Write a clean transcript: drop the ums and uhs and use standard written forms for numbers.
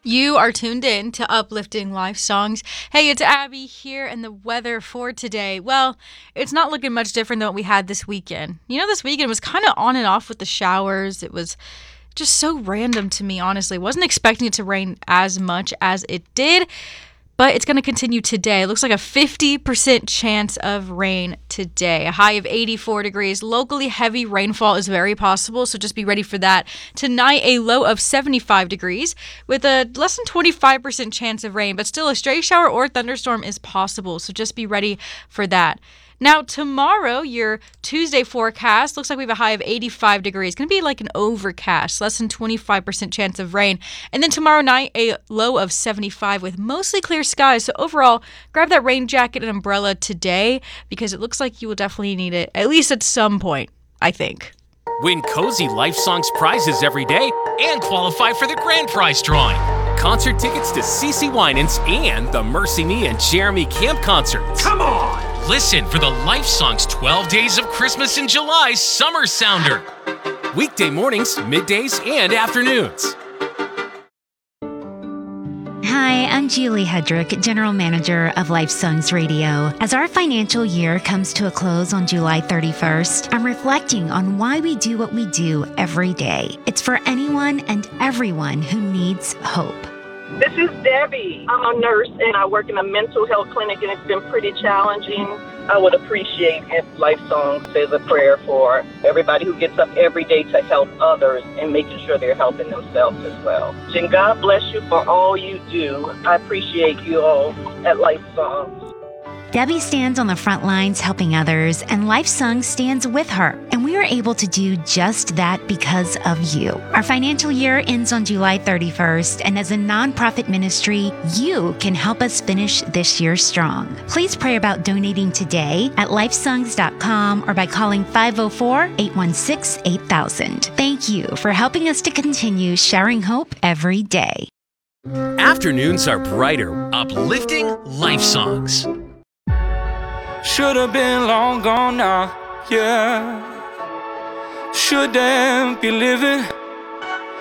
You are tuned in to Uplifting Life Songs. Hey, it's Abby here, and the weather for today, well, it's not looking much different than what we had this weekend. This weekend was kind of on and off with the showers. It was just so random to me, honestly. Wasn't expecting it to rain as much as it did, but it's going to continue today. It looks like a 50% chance of rain today. A high of 84 degrees. Locally, heavy rainfall is very possible, so just be ready for that. Tonight, a low of 75 degrees with a less than 25% chance of rain, but still a stray shower or thunderstorm is possible, so just be ready for that. Now, tomorrow, your Tuesday forecast looks like we have a high of 85 degrees. It's going to be like an overcast, less than 25% chance of rain. And then tomorrow night, a low of 75 with mostly clear skies. So overall, grab that rain jacket and umbrella today because it looks like you will definitely need it, at least at some point, I think. Win Cozy Life Songs prizes every day and qualify for the grand prize drawing. Concert tickets to CeCe Winans and the Mercy Me and Jeremy Camp concerts. Come on! Listen for the Life Songs 12 Days of Christmas in July Summer Sounder. Weekday mornings, middays, and afternoons. Hi, I'm Julie Hedrick, General Manager of Life Songs Radio. As our financial year comes to a close on July 31st, I'm reflecting on why we do what we do every day. It's for anyone and everyone who needs hope. This is Debbie. I'm a nurse and I work in a mental health clinic and it's been pretty challenging. I would appreciate if Life Song says a prayer for everybody who gets up every day to help others and making sure they're helping themselves as well. And God bless you for all you do. I appreciate you all at Life Songs. Debbie stands on the front lines helping others, and Life Song stands with her. And we are able to do just that because of you. Our financial year ends on July 31st, and as a nonprofit ministry, you can help us finish this year strong. Please pray about donating today at lifesongs.com or by calling 504-816-8000. Thank you for helping us to continue sharing hope every day. Afternoons are brighter, uplifting Life Songs. Should've been long gone now, yeah. Shouldn't be living